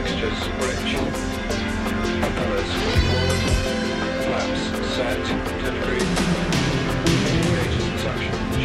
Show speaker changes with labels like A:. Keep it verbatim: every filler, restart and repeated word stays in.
A: Fixtures rich. Propellers fully forward. Flaps set. ten degrees.